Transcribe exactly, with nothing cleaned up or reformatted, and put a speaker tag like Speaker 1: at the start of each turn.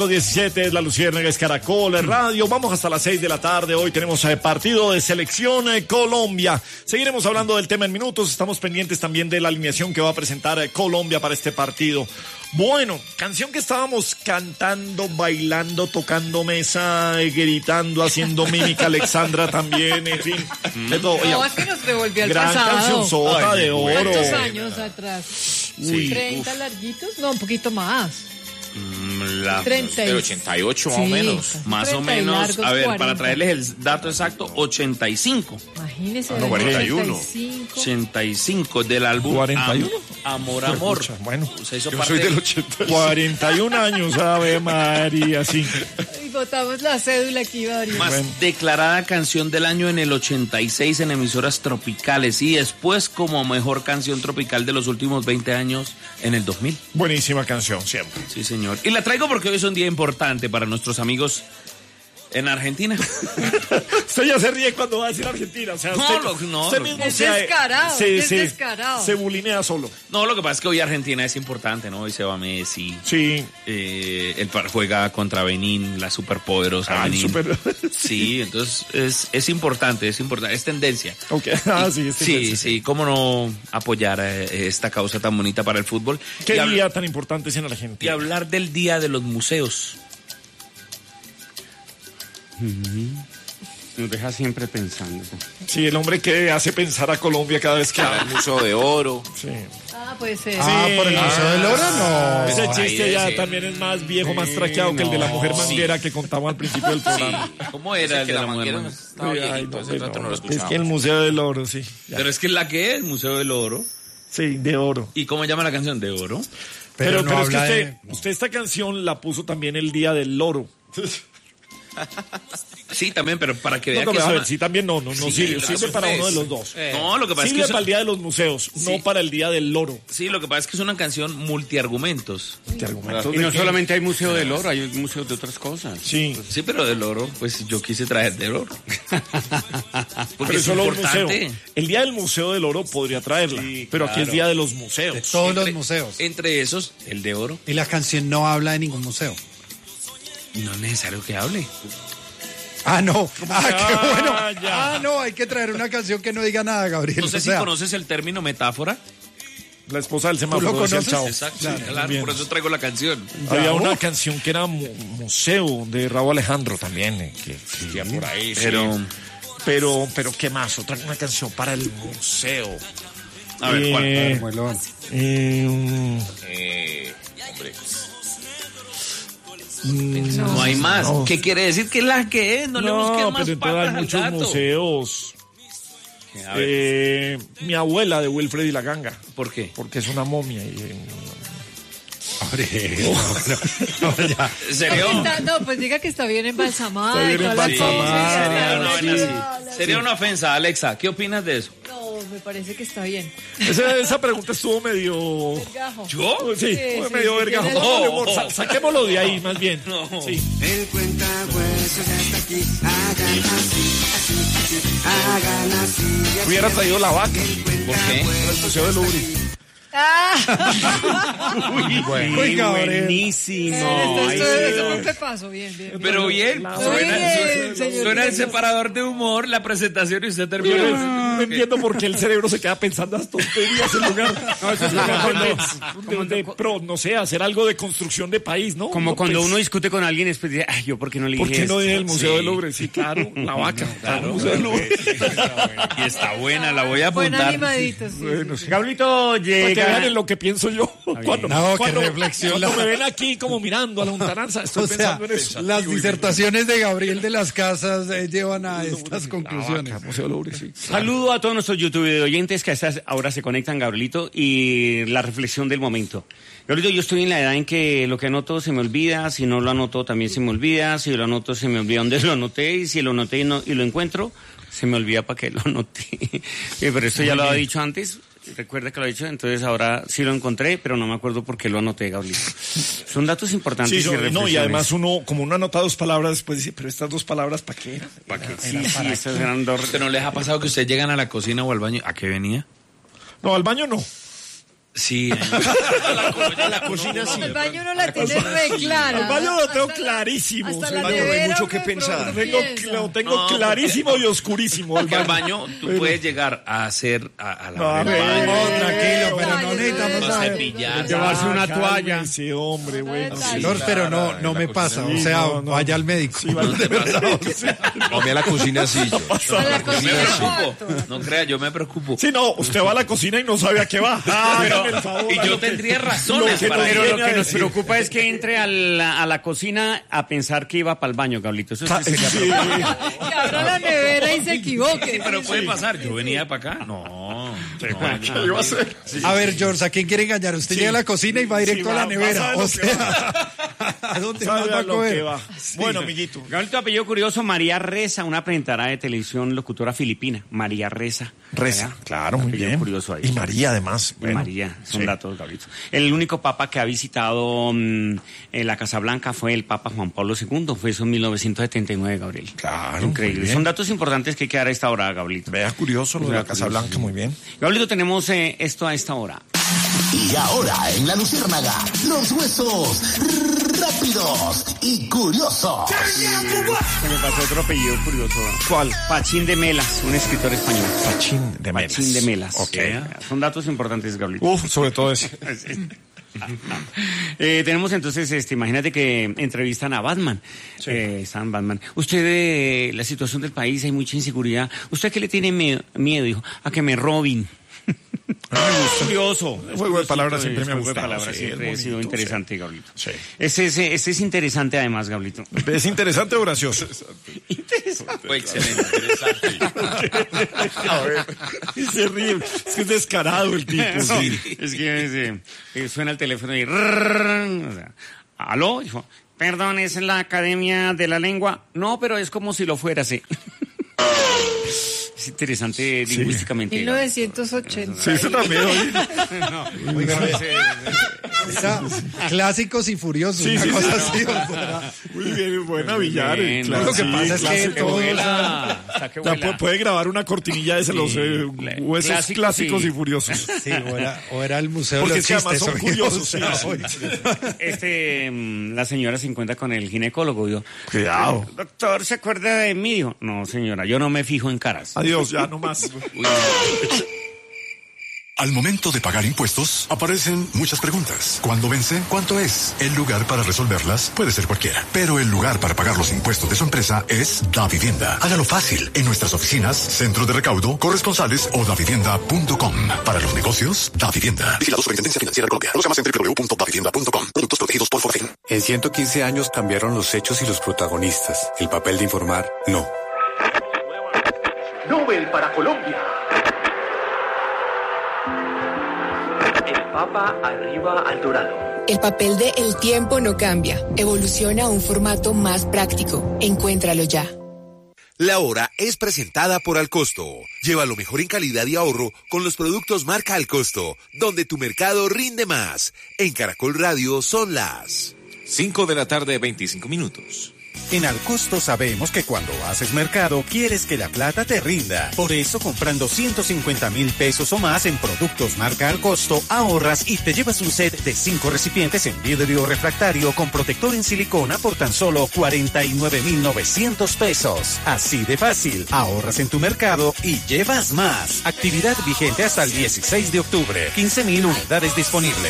Speaker 1: diecisiete es la Luciérnaga, es Caracol Radio. Vamos hasta las seis de la tarde. Hoy tenemos eh, partido de selección eh, Colombia. Seguiremos hablando del tema en minutos. Estamos pendientes también de la alineación que va a presentar eh, Colombia para este partido. Bueno, canción que estábamos cantando, bailando, tocando mesa, eh, gritando, haciendo mímica. Alexandra también, en fin. De todo.
Speaker 2: No,
Speaker 1: Oye,
Speaker 2: es que nos devolvió al
Speaker 1: gran
Speaker 2: pasado.
Speaker 1: canción sota de oro.
Speaker 2: ¿Cuántos años atrás?
Speaker 1: Sí.
Speaker 2: ¿treinta larguitos? No, un poquito más.
Speaker 3: La,
Speaker 2: treinta
Speaker 3: del ochenta y ocho más
Speaker 2: sí,
Speaker 3: o menos.
Speaker 2: más
Speaker 3: Más o menos, a ver, para traerles el dato exacto, ochenta y cinco.
Speaker 2: Imagínese.
Speaker 1: Ah, no, cuarenta y uno.
Speaker 3: ochenta y cinco del álbum
Speaker 1: ¿cuarenta y uno?
Speaker 3: Am, Amor, Amor.
Speaker 1: Pucha, bueno,
Speaker 3: se hizo
Speaker 1: yo
Speaker 3: parte
Speaker 1: soy del ochenta y cuarenta y un años, Ave María, sí.
Speaker 2: Y botamos la cédula aquí, varios.
Speaker 3: Más
Speaker 1: Bueno.
Speaker 3: declarada canción del año en el ochenta y seis en emisoras tropicales y después como mejor canción tropical de los últimos veinte años en el dos mil.
Speaker 1: Buenísima canción, siempre.
Speaker 3: Sí, señor. Y la traigo porque hoy es un día importante para nuestros amigos en Argentina.
Speaker 1: Usted ya se ríe cuando va a decir Argentina. O sea,
Speaker 3: No,
Speaker 1: usted,
Speaker 3: lo- no,
Speaker 1: usted
Speaker 3: lo-
Speaker 1: mismo
Speaker 2: Es
Speaker 1: se,
Speaker 2: descarado,
Speaker 1: se,
Speaker 2: es
Speaker 1: se-
Speaker 2: descarado.
Speaker 1: se bulinea solo.
Speaker 3: No, lo que pasa es que hoy Argentina es importante, ¿no? Hoy se va Messi.
Speaker 1: Sí.
Speaker 3: Eh, el par juega contra Benín, la superpoderosa
Speaker 1: Ay,
Speaker 3: Benín.
Speaker 1: super-
Speaker 3: Sí, entonces es, es importante, es importante, es tendencia.
Speaker 1: Ok. Ah, sí, es
Speaker 3: Sí,
Speaker 1: tendencia.
Speaker 3: sí, cómo no apoyar eh, esta causa tan bonita para el fútbol.
Speaker 1: ¿Qué
Speaker 3: y, habl-
Speaker 1: día tan importante es en
Speaker 3: y
Speaker 1: Argentina?
Speaker 3: hablar del Día de los Museos.
Speaker 4: Nos deja siempre pensando.
Speaker 1: Sí, el hombre que hace pensar a Colombia cada vez que habla.
Speaker 3: El Museo de Oro.
Speaker 1: Sí.
Speaker 2: Ah, puede ser.
Speaker 5: Ah, por el Museo del Oro, no.
Speaker 1: Ese
Speaker 3: Ay,
Speaker 1: chiste ya
Speaker 3: ese.
Speaker 1: también es más viejo, más traqueado que el de la mujer manguera que contaba al principio del programa.
Speaker 3: ¿Cómo era el de la mujer?
Speaker 1: Ay, no, no, es que el Museo del Oro, sí. Ya.
Speaker 3: Pero es que la que es Museo del Oro.
Speaker 1: Sí, de oro.
Speaker 3: ¿Y cómo llama la canción? De Oro.
Speaker 1: Pero,
Speaker 5: no
Speaker 1: pero es que
Speaker 5: habla
Speaker 1: usted,
Speaker 5: de-
Speaker 1: usted esta canción la puso también el día del loro.
Speaker 3: Sí, también, pero para que vea
Speaker 1: No,
Speaker 3: que
Speaker 1: no, a
Speaker 3: es
Speaker 1: ver,
Speaker 3: una-
Speaker 1: sí, también no, no, no
Speaker 3: Sí,
Speaker 1: sirve,
Speaker 3: lo
Speaker 1: sirve
Speaker 3: que
Speaker 1: para
Speaker 3: es-
Speaker 1: uno de los dos.
Speaker 3: Eh, No, lo que pasa es
Speaker 1: Sirve
Speaker 3: que
Speaker 1: para el
Speaker 3: es-
Speaker 1: día de los museos,
Speaker 3: Sí.
Speaker 1: no para el día del loro.
Speaker 3: sí, lo que pasa es que es una canción multiargumentos.
Speaker 1: Te argumento
Speaker 4: Y
Speaker 1: de
Speaker 4: no
Speaker 1: que-
Speaker 4: solamente hay museo del oro, hay museos de otras cosas.
Speaker 1: Sí,
Speaker 3: Sí, pero del oro, pues yo quise traer del oro. Porque
Speaker 1: pero
Speaker 3: es
Speaker 1: solo un museo.
Speaker 3: importante.
Speaker 1: El día del museo del oro podría traerla, pero aquí es día de los museos.
Speaker 5: De todos
Speaker 3: Entre-
Speaker 5: los museos.
Speaker 3: Entre esos, el de oro.
Speaker 5: Y la canción no habla de ningún museo.
Speaker 3: No es necesario que hable.
Speaker 5: Ah, no. Ah,
Speaker 1: que-
Speaker 5: qué bueno.
Speaker 1: Ah, ya.
Speaker 5: Ah, no, hay que traer una canción que no diga nada, Gabriel.
Speaker 3: No sé
Speaker 5: O
Speaker 3: si
Speaker 5: sea,
Speaker 3: conoces el término metáfora.
Speaker 1: La esposa del
Speaker 5: ¿Tú
Speaker 1: semáforo.
Speaker 5: lo
Speaker 1: decía el
Speaker 5: conoces?
Speaker 1: Chavo.
Speaker 3: Exacto,
Speaker 1: Claro,
Speaker 3: sí, claro,
Speaker 1: bien.
Speaker 3: por eso traigo la canción.
Speaker 1: Había
Speaker 5: Ya,
Speaker 1: una
Speaker 5: uf.
Speaker 1: canción que era mu- museo de Raúl Alejandro también, eh, que existía por ahí.
Speaker 3: Pero,
Speaker 1: sí. pero, pero ¿qué más? Otra una canción para el museo.
Speaker 3: a ver, ¿cuál?
Speaker 1: Eh,
Speaker 5: Muelón.
Speaker 1: eh,
Speaker 3: Eh, hombre,
Speaker 1: mm,
Speaker 3: no hay más.
Speaker 1: no.
Speaker 3: ¿Qué quiere decir que es la que es? No, le
Speaker 1: No,
Speaker 3: busques más
Speaker 1: pero entonces
Speaker 3: patas
Speaker 1: hay
Speaker 3: al
Speaker 1: muchos
Speaker 3: gato.
Speaker 1: museos.
Speaker 3: A ver,
Speaker 1: Eh, mi abuela de Wilfred y la Ganga,
Speaker 3: ¿por qué?
Speaker 1: porque es una momia. Y, eh,
Speaker 5: Gabriel, no, no, ya.
Speaker 3: ¿En serio?
Speaker 2: Está- no, pues diga que está bien embalsamada.
Speaker 1: Está
Speaker 2: y
Speaker 1: bien
Speaker 2: toda la
Speaker 1: embalsamada.
Speaker 2: cosa,
Speaker 3: Sería
Speaker 2: está
Speaker 3: una,
Speaker 2: bien
Speaker 3: vaina así. Sería una ofensa, Alexa. ¿Qué opinas de eso?
Speaker 2: No, me parece que está bien.
Speaker 1: esa, esa pregunta estuvo medio...
Speaker 2: Gajo.
Speaker 3: ¿Yo?
Speaker 1: Sí,
Speaker 2: Sí,
Speaker 1: fue
Speaker 2: sí,
Speaker 1: medio
Speaker 2: sí,
Speaker 1: vergajo.
Speaker 2: tiene-
Speaker 1: Póngale humor, sa- saquémoslo de ahí, más bien.
Speaker 3: No.
Speaker 1: Sí.
Speaker 6: El cuenta huesos ya está aquí, hagan así, así, así, hagan así.
Speaker 1: Hubiera traído la vaca
Speaker 3: ¿Por qué?
Speaker 1: para el Museo de Louvre.
Speaker 5: Uy, Gabriel.
Speaker 4: Buenísimo.
Speaker 2: Esto,
Speaker 4: Ay,
Speaker 2: esto,
Speaker 4: sí.
Speaker 2: esto fue un pepazo, bien, bien. bien.
Speaker 3: Pero bien,
Speaker 1: La-
Speaker 3: suena,
Speaker 2: Bien,
Speaker 3: suena-
Speaker 2: señor.
Speaker 3: suena el separador de humor, la presentación y usted
Speaker 1: Yo
Speaker 3: termina.
Speaker 1: no, no entiendo por qué el cerebro se queda pensando las tonterías en lugar,
Speaker 4: No, eso es
Speaker 1: en lugar
Speaker 4: como
Speaker 1: de,
Speaker 4: cuando-
Speaker 1: de- de pro, no sé, hacer algo de construcción de país, ¿no?
Speaker 4: Como
Speaker 1: No,
Speaker 4: cuando
Speaker 1: pues,
Speaker 4: uno discute con alguien y después dice, ay, yo por qué no le dije
Speaker 1: ¿por qué no
Speaker 4: esto?
Speaker 1: dije el Museo
Speaker 3: Sí.
Speaker 1: del Louvre? Sí, claro, la vaca.
Speaker 3: Claro.
Speaker 1: el Museo del Louvre.
Speaker 3: Y está buena, la voy a
Speaker 2: Buen
Speaker 3: apuntar.
Speaker 2: animadito, sí.
Speaker 1: Bueno, sí.
Speaker 4: Gablito
Speaker 1: Para que vean
Speaker 4: llega.
Speaker 1: en lo que pienso yo. Cuando,
Speaker 5: No, qué
Speaker 1: cuando-
Speaker 5: reflexión.
Speaker 1: cuando me ven aquí como mirando a la lontananza, estoy
Speaker 5: O sea,
Speaker 1: pensando en eso.
Speaker 5: las disertaciones de Gabriel de las Casas eh, llevan a estas
Speaker 1: La
Speaker 5: conclusiones.
Speaker 1: vaca, Museo del Louvre, sí.
Speaker 4: Saludo a todos nuestros YouTube oyentes que a estas ahora se conectan, Gabrielito, y la reflexión del momento. Gabrielito, yo estoy en la edad en que lo que anoto se me olvida, si no lo anoto también se me olvida, si lo anoto se me olvida dónde lo anoté, y si lo anoté y, no, y lo encuentro, se me olvida para qué lo anoté. Eh, Pero esto ya lo había dicho antes, recuerda que lo he dicho, entonces ahora sí lo encontré, pero no me acuerdo por qué lo anoté, Gabrielito. Son datos importantes
Speaker 1: Sí,
Speaker 4: y
Speaker 1: no, no, y
Speaker 4: reflexiones.
Speaker 1: además uno, como uno anota dos palabras, después dice, pero estas dos palabras, ¿para qué eran?
Speaker 4: ¿Para qué? Sí, sí, estas eran dos.
Speaker 3: ¿Usted no les ha pasado que ustedes llegan a la cocina o al baño? ¿A qué venía?
Speaker 1: No, al baño no.
Speaker 3: Sí.
Speaker 7: La, la cocina sí.
Speaker 2: El baño no la tiene re clara.
Speaker 1: El baño lo tengo
Speaker 2: Hasta la-
Speaker 1: clarísimo.
Speaker 2: hasta
Speaker 1: El
Speaker 2: la
Speaker 1: baño
Speaker 7: no hay
Speaker 2: nevera
Speaker 7: mucho que
Speaker 2: me
Speaker 7: pensar.
Speaker 1: Lo tengo,
Speaker 2: confiesa.
Speaker 1: lo tengo
Speaker 3: No,
Speaker 1: clarísimo y oscurísimo. El
Speaker 3: Porque al
Speaker 1: baño.
Speaker 3: baño tú puedes llegar a hacer a, a la
Speaker 1: No,
Speaker 3: hora del
Speaker 1: a ver,
Speaker 3: baño,
Speaker 5: No, tranquilo, pero no
Speaker 2: Ay,
Speaker 5: necesitamos
Speaker 3: a
Speaker 5: saber.
Speaker 3: cepillar.
Speaker 5: Llevarse una
Speaker 1: Ah,
Speaker 5: toalla.
Speaker 1: cálmese, hombre, bueno.
Speaker 2: Sí.
Speaker 5: George, pero no, no me pasa. O sea,
Speaker 1: no, no.
Speaker 5: vaya al médico.
Speaker 1: Sí, vale, de verdad. Sí.
Speaker 7: No, a mí a la cocina sí. yo.
Speaker 2: A la
Speaker 3: Me
Speaker 2: cocina
Speaker 3: preocupo.
Speaker 2: cuarto.
Speaker 3: No crea, yo me preocupo.
Speaker 1: Sí, no, usted va a la cocina y no sabe a qué va. Hágame el favor.
Speaker 3: Y yo tendría razones
Speaker 1: que
Speaker 3: para
Speaker 1: nos
Speaker 4: Pero
Speaker 1: viene
Speaker 4: lo
Speaker 1: a
Speaker 4: que nos
Speaker 1: decir.
Speaker 4: preocupa es que entre a la, a la cocina a pensar que iba para el baño, Gablito. Eso sí
Speaker 1: Ah,
Speaker 4: sería
Speaker 1: sí.
Speaker 2: Que abra la nevera y se equivoque.
Speaker 3: Pero puede pasar, yo venía para acá. No.
Speaker 1: ¿Qué iba a hacer?
Speaker 5: A ver, George, ¿a quién quiere engañar? Usted llega a la cocina y va directo
Speaker 1: Sí,
Speaker 5: a la
Speaker 1: va-
Speaker 5: nevera.
Speaker 1: va a
Speaker 5: O
Speaker 1: saber lo que
Speaker 5: sea, ¿a dónde más
Speaker 1: Sabe
Speaker 5: va
Speaker 1: a
Speaker 5: a
Speaker 1: lo que
Speaker 5: coger?
Speaker 1: va. Bueno, amiguito.
Speaker 4: Gablito, apellido curioso, María Reza, una presentadora de televisión, locutora filipina. María Reza.
Speaker 1: Reza,
Speaker 4: ¿verdad?
Speaker 1: claro, muy
Speaker 4: Apellido
Speaker 1: bien.
Speaker 4: curioso ahí.
Speaker 1: Y María, además.
Speaker 4: Y
Speaker 1: Bueno,
Speaker 4: María, son
Speaker 1: sí.
Speaker 4: datos, Gablito. El único papa que ha visitado mm, en la Casa Blanca fue el Papa Juan Pablo segundo. Fue eso en mil novecientos setenta y nueve, Gabriel.
Speaker 1: Claro,
Speaker 4: Increíble.
Speaker 1: muy bien.
Speaker 4: Son datos importantes que hay que dar a esta hora, Gablito.
Speaker 1: Vea, curioso lo de la Casa Blanca, muy bien.
Speaker 4: Gablito, tenemos eh, esto a esta hora.
Speaker 8: Y ahora en la Luciérnaga, los huesos rápidos y curiosos.
Speaker 4: Se me pasó otro apellido curioso.
Speaker 1: ¿Cuál?
Speaker 4: Pachín de Melas, un escritor español.
Speaker 1: Pachín de Melas.
Speaker 4: Pachín de Melas.
Speaker 1: Ok.
Speaker 4: Son datos importantes, Gablito.
Speaker 1: Uf, sobre todo ese.
Speaker 4: Eh, tenemos entonces, este, imagínate que entrevistan a Batman. Eh, Sam Batman. Usted, eh, la situación del país, hay mucha inseguridad. ¿Usted a qué le tiene me- miedo? Dijo, a que me roben. Curioso.
Speaker 1: El juego de palabras siempre me ha
Speaker 4: El juego de
Speaker 1: gustado,
Speaker 4: palabras
Speaker 1: sí,
Speaker 4: siempre
Speaker 1: es
Speaker 4: ha sido
Speaker 1: bonito,
Speaker 4: interesante, Gablito.
Speaker 1: Sí.
Speaker 4: Este es, eh, este es interesante además, Gablito.
Speaker 1: ¿Es interesante o gracioso?
Speaker 3: Fue excelente, interesante.
Speaker 1: A ver. Y se ríe. Es que es descarado el tipo.
Speaker 4: No,
Speaker 1: Sí.
Speaker 4: es que eh, eh, suena el teléfono y... rrrr, o sea, ¿aló? Dijo, perdón, ¿es la Academia de la Lengua? No, pero es como si lo fuera, sí. Es interesante lingüísticamente.
Speaker 2: mil novecientos ochenta.
Speaker 1: Sí, eso también. oye.
Speaker 5: Oiga, esa- clásicos y furiosos.
Speaker 1: Sí,
Speaker 5: una
Speaker 1: sí,
Speaker 5: cosa
Speaker 1: sí.
Speaker 5: así, o sea.
Speaker 1: Muy bien, buena Villar.
Speaker 4: Bien,
Speaker 1: claro,
Speaker 5: lo que
Speaker 1: sí,
Speaker 5: pasa es que
Speaker 1: clásico.
Speaker 5: todos-
Speaker 4: vuela, está que
Speaker 1: O sea,
Speaker 4: vuela.
Speaker 1: pu- puede grabar una cortinilla de los eh,
Speaker 4: cla-
Speaker 1: huesos
Speaker 4: clásicos,
Speaker 1: clásicos
Speaker 4: sí.
Speaker 1: y furiosos.
Speaker 5: Sí, o era, o era el museo
Speaker 1: Porque
Speaker 5: de
Speaker 1: es
Speaker 5: los
Speaker 1: que además
Speaker 5: chistes.
Speaker 1: son
Speaker 5: oiga,
Speaker 1: curiosos,
Speaker 5: o sea,
Speaker 1: sí,
Speaker 5: oiga.
Speaker 4: Este, mm, la señora se encuentra con el ginecólogo. Dijo,
Speaker 1: Cuidado.
Speaker 4: doctor, ¿se acuerda de mí? Dijo, no, señora, yo no me fijo en caras.
Speaker 1: Adiós, ya no más.
Speaker 9: Al momento de pagar impuestos, aparecen muchas preguntas. ¿Cuándo vence? ¿Cuánto es? El lugar para resolverlas puede ser cualquiera. Pero el lugar para pagar los impuestos de su empresa es Davivienda. Hágalo fácil en nuestras oficinas, centro de recaudo, corresponsales o davivienda punto com. Para los negocios, Davivienda. Vigilado Superintendencia Financiera de Colombia. Conozca más en doble u doble u doble u punto davivienda punto com. Productos protegidos por Forfin.
Speaker 10: En ciento quince años cambiaron los hechos y los protagonistas. El papel de informar, no.
Speaker 11: Nobel para Colombia. El Papa arriba al Dorado.
Speaker 12: El papel de El tiempo no cambia. Evoluciona a un formato más práctico. Encuéntralo ya.
Speaker 13: La hora es presentada por Alcosto. Lleva lo mejor en calidad y ahorro con los productos marca Alcosto, donde tu mercado rinde más. En Caracol Radio son las
Speaker 14: cinco de la tarde, veinticinco minutos.
Speaker 15: En Alcosto sabemos que cuando haces mercado quieres que la plata te rinda. Por eso comprando ciento cincuenta mil pesos o más en productos marca Alcosto ahorras y te llevas un set de cinco recipientes en vidrio refractario con protector en silicona por tan solo cuarenta y nueve mil novecientos pesos. Así de fácil, ahorras en tu mercado y llevas más. Actividad vigente hasta el dieciséis de octubre. quince mil unidades disponibles.